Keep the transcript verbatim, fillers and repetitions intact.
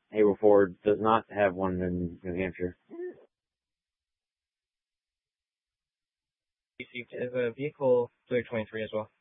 Haverford does not have one in New Hampshire. Received as a vehicle three twenty-three as well.